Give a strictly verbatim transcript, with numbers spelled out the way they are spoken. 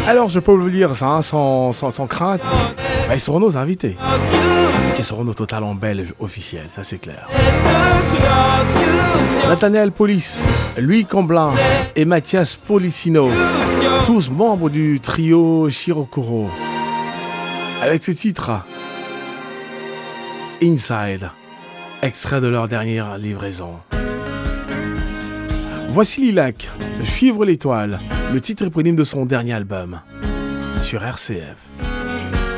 Alors je peux vous dire ça hein, sans, sans, sans crainte, bah, ils seront nos invités. Ils seront nos talents belges officiels, ça c'est clair. Nathaniel Police, Louis Camblin et Mathias Policino, tous membres du trio Shirokuro. Avec ce titre, Inside, extrait de leur dernière livraison. Voici Lilac, Suivre l'étoile, le titre éponyme de son dernier album, sur R C F.